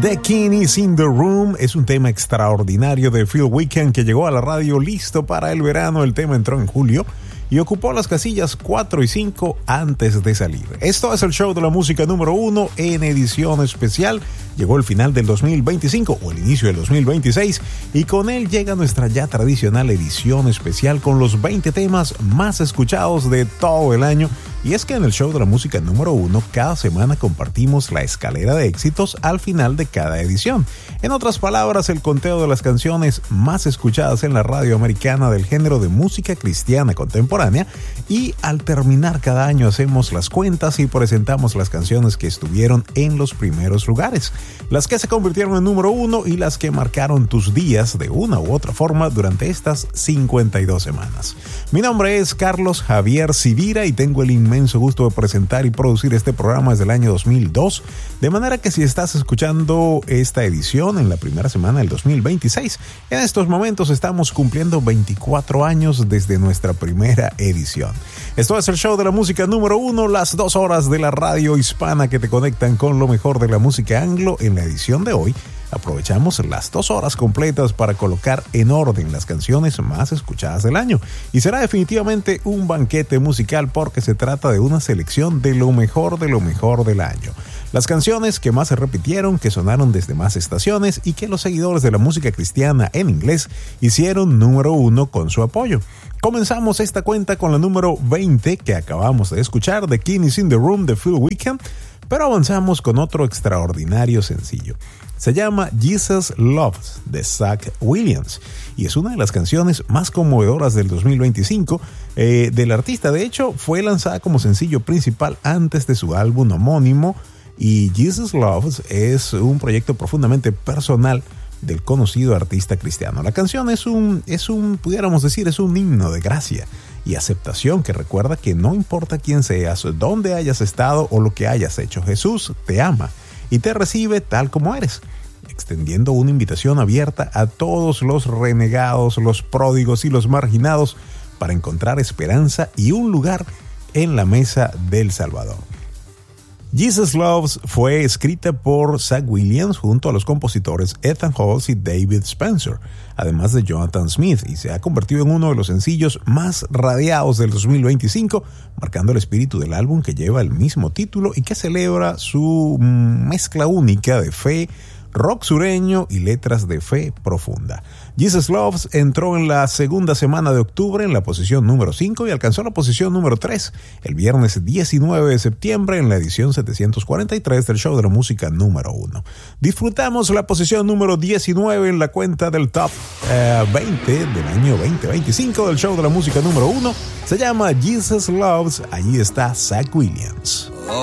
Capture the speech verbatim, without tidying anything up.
The King is in the Room es un tema extraordinario de Phil Wickham que llegó a la radio listo para el verano. El tema entró en julio y ocupó las casillas cuatro y cinco antes de salir. Esto es el show de la música número uno en edición especial. Llegó el final del dos mil veinticinco o el inicio del dos mil veintiséis y con él llega nuestra ya tradicional edición especial con los veinte temas más escuchados de todo el año. Y es que en el show de la música número uno cada semana compartimos la escalera de éxitos al final de cada edición. En otras palabras, el conteo de las canciones más escuchadas en la radio americana del género de música cristiana contemporánea, y al terminar cada año hacemos las cuentas y presentamos las canciones que estuvieron en los primeros lugares, las que se convirtieron en número uno y las que marcaron tus días de una u otra forma durante estas cincuenta y dos semanas. Mi nombre es Carlos Javier Civira y tengo el inmenso gusto de presentar y producir este programa desde el año dos mil dos, de manera que si estás escuchando esta edición en la primera semana del dos mil veintiséis, en estos momentos estamos cumpliendo veinticuatro años desde nuestra primera edición. Esto es el show de la música número uno, las dos horas de la radio hispana que te conectan con lo mejor de la música anglo. En la edición de hoy aprovechamos las dos horas completas para colocar en orden las canciones más escuchadas del año, y será definitivamente un banquete musical porque se trata de una selección de lo mejor de lo mejor del año. Las canciones que más se repitieron, que sonaron desde más estaciones y que los seguidores de la música cristiana en inglés hicieron número uno con su apoyo. Comenzamos esta cuenta con la número veinte que acabamos de escuchar, The King is in the Room de Phil Wickham, pero avanzamos con otro extraordinario sencillo. Se llama Jesus Loves de Zach Williams y es una de las canciones más conmovedoras del dos mil veinticinco eh, del artista. De hecho, fue lanzada como sencillo principal antes de su álbum homónimo, y Jesus Loves es un proyecto profundamente personal del conocido artista cristiano. La canción es un, es un, pudiéramos decir, es un himno de gracia y aceptación que recuerda que no importa quién seas, dónde hayas estado o lo que hayas hecho, Jesús te ama y te recibe tal como eres, extendiendo una invitación abierta a todos los renegados, los pródigos y los marginados para encontrar esperanza y un lugar en la mesa del Salvador. Jesus Loves fue escrita por Zach Williams junto a los compositores Ethan Halls y David Spencer, además de Jonathan Smith, y se ha convertido en uno de los sencillos más radiados del dos mil veinticinco, marcando el espíritu del álbum que lleva el mismo título y que celebra su mezcla única de fe, rock sureño y letras de fe profunda. Jesus Loves entró en la segunda semana de octubre en la posición número cinco y alcanzó la posición número tres el viernes diecinueve de septiembre en la edición setecientos cuarenta y tres del show de la música número uno. Disfrutamos la posición número diecinueve en la cuenta del top eh, veinte del año veinte veinticinco del show de la música número uno. Se llama Jesus Loves. Allí está Zach Williams.